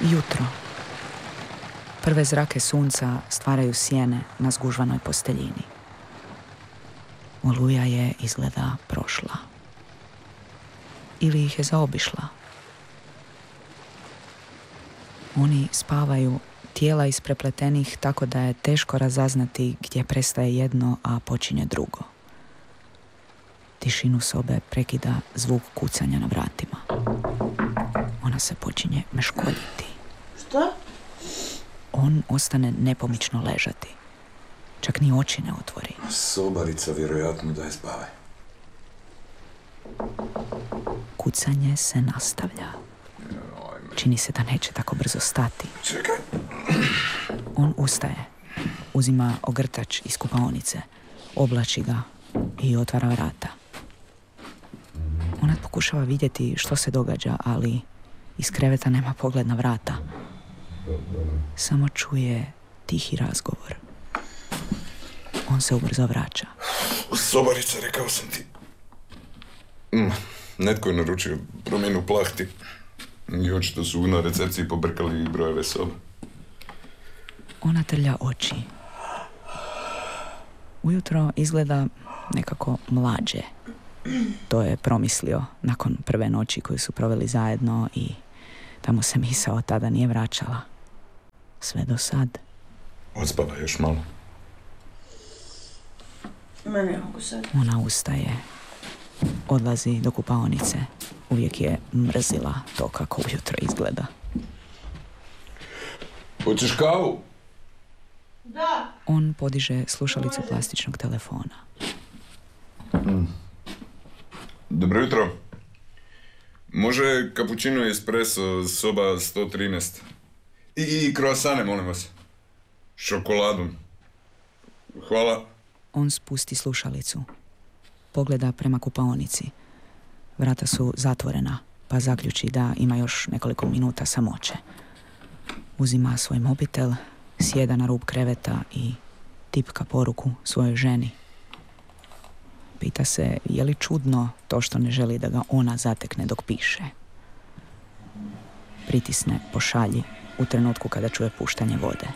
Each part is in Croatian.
Jutro. Prve zrake sunca stvaraju sjene na zgužvanoj posteljini. Oluja je izgleda prošla. Ili ih je zaobišla. Oni spavaju, tijela isprepletenih tako da je teško razaznati gdje prestaje jedno, a počinje drugo. Tišinu sobe prekida zvuk kucanja na vratima. Ona se počinje meškoljiti. Što? On ostane nepomično ležati. Čak ni oči ne otvori. Sobarica vjerojatno da je spave. Kucanje se nastavlja. Čini se da neće tako brzo stati. Čekaj. On ustaje. Uzima ogrtač iz kupaonice. Oblači ga i otvara vrata. Ona pokušava vidjeti što se događa, ali iz kreveta nema pogled na vrata. Samo čuje tihi razgovor. On se ubrzo vraća. Sobarica, rekao sam ti. Netko je naručio promjenu plahti. I očito su na recepciji pobrkali brojeve soba. Ona trlja oči. Ujutro izgleda nekako mlađe. To je promislio nakon prve noći koju su proveli zajedno i tamo se misao tada nije vraćala. Sve do sad. Odspava još malo. Ma ne mogu sad. Ona ustaje. Odlazi do kupaonice. Uvijek je mrzila to kako ujutro izgleda. Hoćeš kavu? Da. On podiže slušalicu plastičnog telefona. Dobro jutro. Može cappuccino i espresso, soba 113. I croissane, molim vas. Šokoladom. Hvala. On spusti slušalicu. Pogleda prema kupaonici. Vrata su zatvorena, pa zaključi da ima još nekoliko minuta samoće. Uzima svoj mobitel, sjeda na rub kreveta i tipka poruku svojoj ženi. Pita se je li čudno to što ne želi da ga ona zatekne dok piše. Pritisne pošalji u trenutku kada čuje puštanje vode.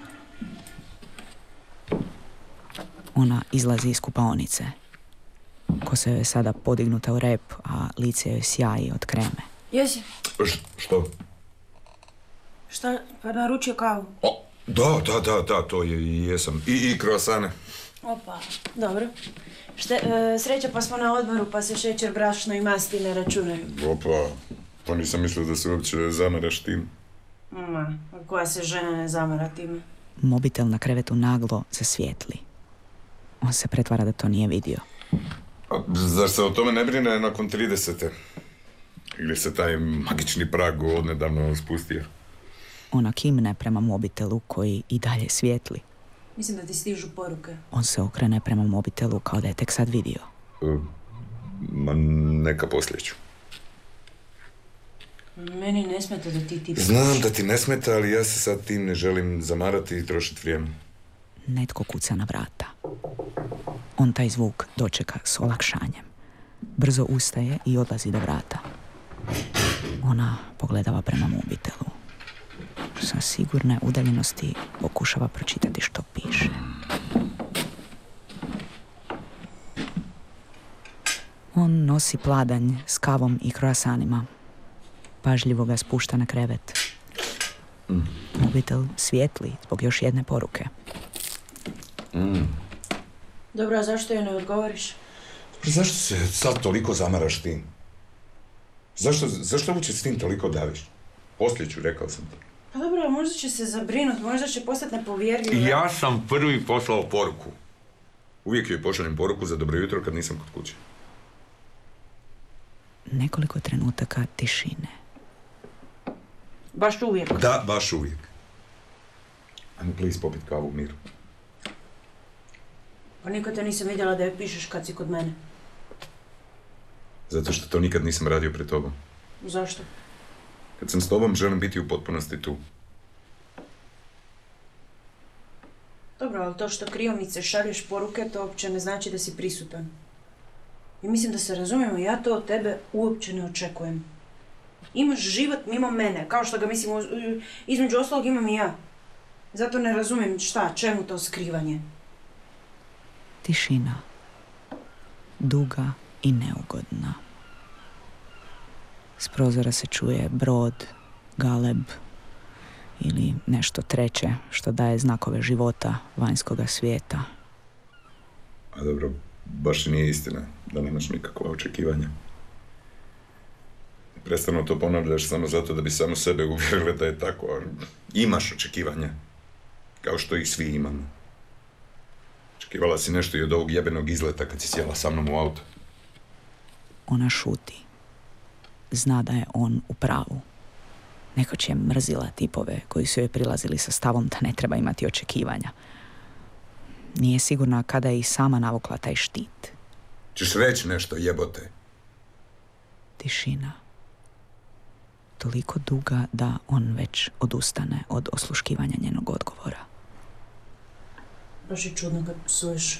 Ona izlazi iz kupaonice. Kosa joj je sada podignuta u rep, a lice joj sjaji od kreme. Jesi? Što? Šta? Pa naručio kavu. Da, to je i jesam. I croissane. Opa, dobro. Sreća pa smo na odmoru, pa se šećer, brašno i masti ne računaju. Opa, pa nisam mislio da se uopće zamaraš tim. Ma, koja se žena ne zamara time? Mobitel na krevetu naglo zasvijetli. On se pretvara da to nije vidio. A zar se o tome ne brine nakon 30. Ili se taj magični prag odnedavno spustio? Ona kimne prema mobitelu koji i dalje svijetli. Mislim da ti stižu poruke. On se okrene prema mobitelu kao da je tek sad vidio. Ma neka poslije ću. Meni ne smeta da ti Znam da ti ne smeta, ali ja se sad tim ne želim zamarati i trošiti vrijeme. Netko kuca na vrata. On taj zvuk dočeka s olakšanjem. Brzo ustaje i odlazi do vrata. Ona pogledava prema mobitelu. Sa sigurne udaljenosti pokušava pročitati što piše. On nosi pladanj s kavom i croissanima. Pažljivo ga spušta na krevet. Mobitel svijetli zbog još jedne poruke. Dobro, a zašto joj ne odgovoriš? Zašto se sad toliko zamaraš tim? Zašto uopće s tim toliko daviš? Poslije ću, rekao sam ti. Pa dobro, možda će se zabrinut, možda će postati nepovjerljiv. Ja sam prvi poslao poruku. Uvijek joj pošaljem poruku za dobro jutro kad nisam kod kuće. Nekoliko trenutaka tišine. Baš uvijek? Da, baš uvijek. Ajmo, please, popit kavu u miru. Pa nikad te nisam vidjela da joj pišeš kad si kod mene. Zato što to nikad nisam radio pred tobom. Zašto? Kad sam s tobom, želim biti u potpunosti tu. Dobro, ali to što kriomice šalješ poruke, to uopće ne znači da si prisutan. I mislim da se razumijemo, ja to od tebe uopće ne očekujem. Imaš život mimo mene, kao što ga mislim, između ostalog imam i ja. Zato ne razumijem čemu to skrivanje. Tišina. Duga i neugodna. S prozora se čuje brod, galeb ili nešto treće što daje znakove života vanjskoga svijeta. A dobro, baš i nije istina da nemaš nikakva očekivanja. Prestano to ponavljaš samo zato da bi samo sebe uvjerili da je tako, ali imaš očekivanja. Kao što ih svi imamo. Očekivala si nešto i od ovog jebenog izleta kad si sjela sa mnom u auto. Ona šuti. Zna da je on u pravu. Nekoć je mrzila tipove koji su joj prilazili sa stavom da ne treba imati očekivanja. Nije sigurna kada je i sama navukla taj štit. Češ reći nešto, jebote? Tišina. Toliko duga da on već odustane od osluškivanja njenog odgovora. Baš je čudno kad psuješ.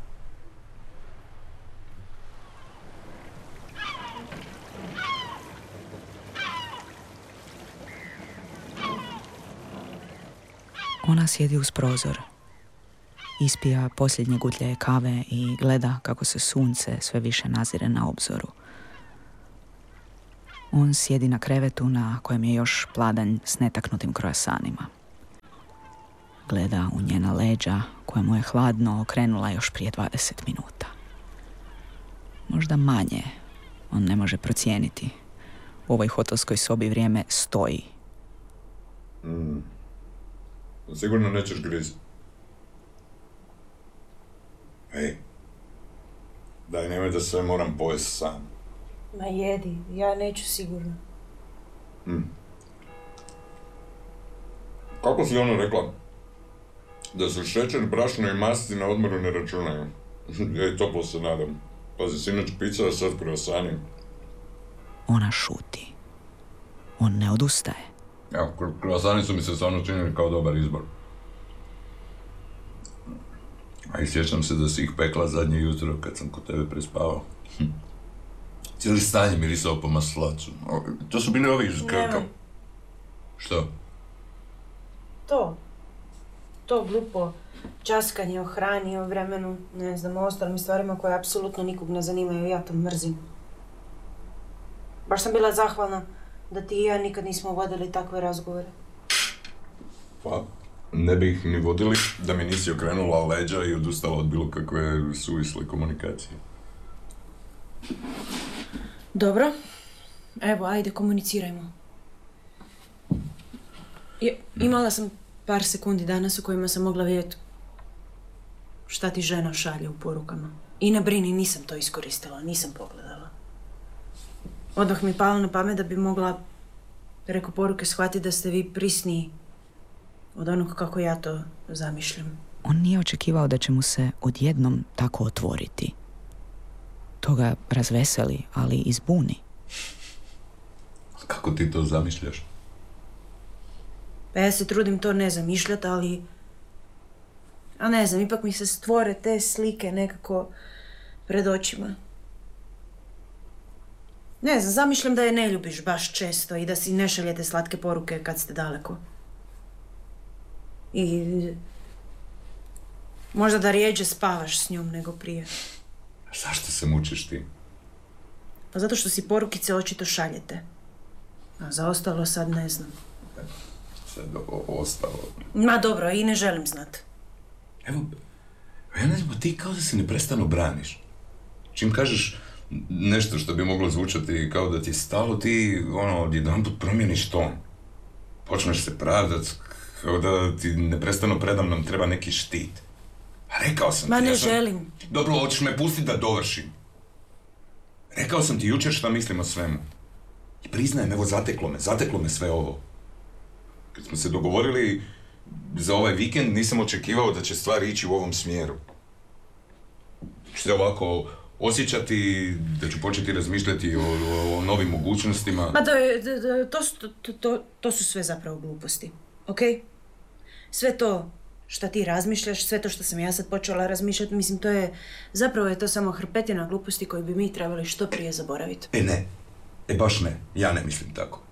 Ona sjedi uz prozor. Ispija posljednje gutlje kave i gleda kako se sunce sve više nazire na obzoru. On sjedi na krevetu na kojem je još pladanj s netaknutim kroasanima. Gleda u njena leđa koja mu je hladno okrenula još prije 20 minuta. Možda manje, on ne može procijeniti. U ovoj hotelskoj sobi vrijeme stoji. Sigurno nećeš grizati. Ej, daj, nemoj da sve moram pojesti sam. Ma jedi, ja neću sigurno. Kako si ono rekla? Da se šećer, brašno i masti na odmoru ne računaju. Ej, toplo se nadam. Pazi, sinoć pizza, a sad kroasani. Ona šuti. On ne odustaje. Ja, kroasani su mi se stvarno činili kao dobar izbor. A i sjećam se da si ih pekla zadnje jutro kad sam kod tebe prespavao. Cijeli stan je mirisao po maslacu. To su bili ovi Nemoj. Što? To glupo časkanje o hrani, o vremenu, ne znam, o ostalim stvarima koje apsolutno nikog ne zanimaju, ja to mrzim. Baš sam bila zahvalna da ti i ja nikad nismo vodili takve razgovore. Pa, ne bi ih ni vodili da mi nisi okrenula leđa i odustala od bilo kakve suvisle komunikacije. Dobro. Evo, ajde, komunicirajmo. Imala sam par sekundi danas u kojima sam mogla vidjeti šta ti žena šalje u porukama. I ne brini, nisam to iskoristila, nisam pogledala. Odmah mi palo na pamet da bi mogla preko poruke shvatiti da ste vi prisniji od onog kako ja to zamišljam. On nije očekivao da će mu se odjednom tako otvoriti. To ga razveseli, ali i zbuni. Kako ti to zamišljaš? Pa ja se trudim to ne zamišljati, ali... A ne znam, ipak mi se stvore te slike nekako pred očima. Ne znam, zamišljam da je ne ljubiš baš često i da si ne šaljete slatke poruke kad ste daleko. I... možda da rijeđe spavaš s njom nego prije. Zašto se mučiš ti? Pa zato što si porukice očito šaljete. A za ostalo sad ne znam. Sad ostalo. Ma dobro, i ne želim znat. Evo, ja ne znam, ti kao da se neprestano braniš. Čim kažeš nešto što bi moglo zvučati kao da ti je stalo, ti, odjedanput promijeniš ton. Počneš se pravdat, kao da ti neprestano predamnom treba neki štit. A rekao sam Ma ti... ne želim. Dobro, hoćeš me pustiti da dovršim. Rekao sam ti jučer šta mislim o svemu. I priznajem, evo, zateklo me sve ovo. Kad smo se dogovorili za ovaj vikend, nisam očekivao da će stvari ići u ovom smjeru. Ću se ovako osjećati, da ću početi razmišljati o novim mogućnostima. Ma to su sve zapravo gluposti, okej? Sve to što ti razmišljaš, sve to što sam ja sad počela razmišljati, mislim, zapravo je to samo hrpetina gluposti koju bi mi trebali što prije zaboraviti. Ne. Baš ne. Ja ne mislim tako.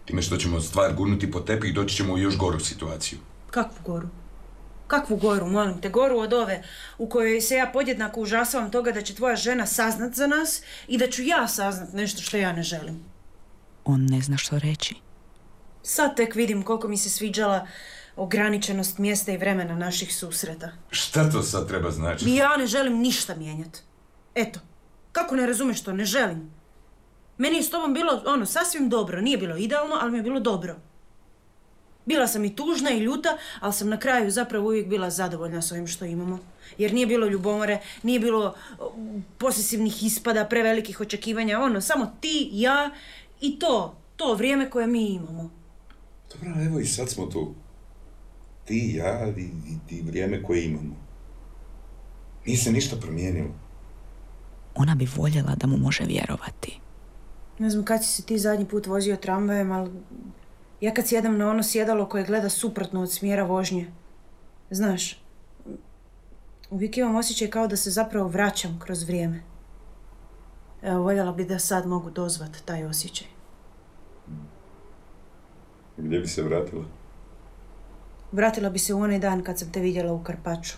Time što ćemo stvar gurnuti po tepih i doći ćemo u još goru situaciju. Kakvu goru? Kakvu goru, molim te? Goru od ove u kojoj se ja podjednako užasavam toga da će tvoja žena saznat za nas i da ću ja saznat nešto što ja ne želim. On ne zna što reći. Sad tek vidim koliko mi se sviđala ograničenost mjesta i vremena naših susreta. Šta to sad treba značiti? I ja ne želim ništa mijenjati. Eto, kako ne razumeš to? Ne želim. Meni je s tobom bilo, sasvim dobro. Nije bilo idealno, ali mi je bilo dobro. Bila sam i tužna i ljuta, ali sam na kraju zapravo uvijek bila zadovoljna s ovim što imamo. Jer nije bilo ljubomore, nije bilo posesivnih ispada, prevelikih očekivanja. Samo ti, ja i to vrijeme koje mi imamo. Dobro, evo i sad smo tu. Ti, ja i vrijeme koje imamo. Nije se ništa promijenilo. Ona bi voljela da mu može vjerovati. Ne znam kad si se ti zadnji put vozio tramvajem, ali ja kad sjedam na ono sjedalo koje gleda suprotno od smjera vožnje, znaš, uvijek imam osjećaj kao da se zapravo vraćam kroz vrijeme. Evo, voljela bi da sad mogu dozvat taj osjećaj. Gdje bi se vratila? Vratila bi se u onaj dan kad sam te vidjela u Karpaču.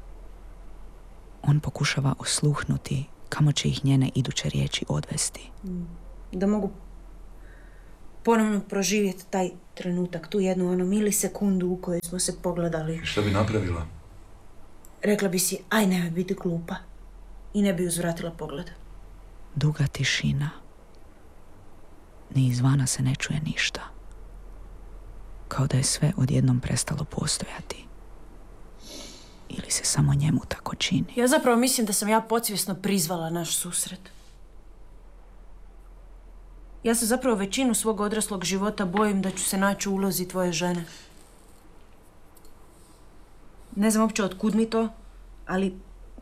On pokušava osluhnuti kamo će ih njene iduće riječi odvesti. Da mogu ponovno proživjeti taj trenutak, tu jednu milisekundu u kojoj smo se pogledali. Šta bi napravila? Rekla bi si, aj nemoj biti glupa. I ne bi uzvratila pogled. Duga tišina. Ni izvana se ne čuje ništa. Kao da je sve odjednom prestalo postojati. Ili se samo njemu tako čini. Ja zapravo mislim da sam ja podsvjesno prizvala naš susret. Ja se zapravo većinu svog odraslog života bojim da ću se naći u ulozi tvoje žene. Ne znam uopće otkud mi to, ali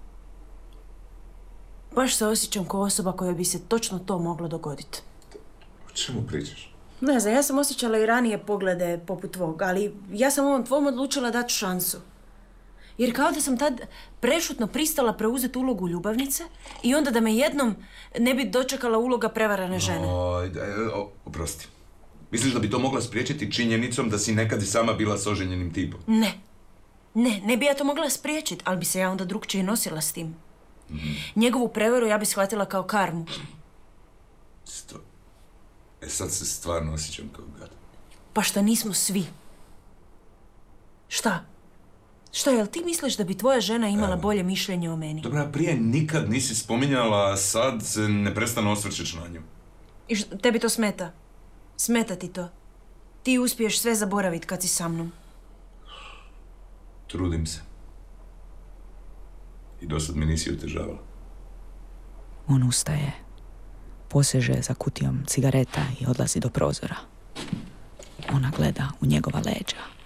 baš se osjećam kao osoba koja bi se točno to moglo dogoditi. O čemu pričaš? Ne znam, ja sam osjećala i ranije poglede poput tvog, ali ja sam ovom tvom odlučila dati šansu. Jer kao da sam tad prešutno pristala preuzeti ulogu ljubavnice i onda da me jednom ne bi dočekala uloga prevarane žene. Oprosti. Misliš da bi to mogla spriječiti činjenicom da si nekad i sama bila s oženjenim tipom? Ne bi ja to mogla spriječiti, ali bi se ja onda drukčije nosila s tim. Njegovu prevaru ja bi shvatila kao karmu. Sad se stvarno osjećam kao gad. Pa šta nismo svi? Šta? Šta, jel ti misliš da bi tvoja žena imala bolje mišljenje o meni? Dobra, prije nikad nisi spominjala, a sad se neprestano osvrćeš na nju. I tebi to smeta? Smeta ti to? Ti uspiješ sve zaboraviti kad si sa mnom. Trudim se. I dosad mi nisi otežavala. On ustaje, poseže za kutijom cigareta i odlazi do prozora. Ona gleda u njegova leđa.